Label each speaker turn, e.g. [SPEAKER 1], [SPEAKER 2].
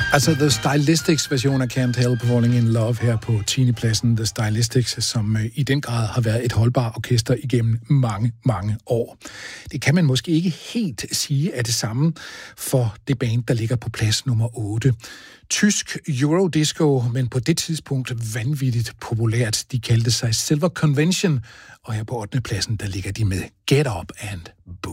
[SPEAKER 1] Altså The Stylistics version af Can't Help Falling in Love her på 10. pladsen. The Stylistics, som i den grad har været et holdbart orkester igennem mange, mange år. Det kan man måske ikke helt sige er det samme for det band, der ligger på plads nummer 8. Tysk Eurodisco, men på det tidspunkt vanvittigt populært. De kaldte sig Silver Convention, og her på 8. pladsen, der ligger de med Get Up and Boom.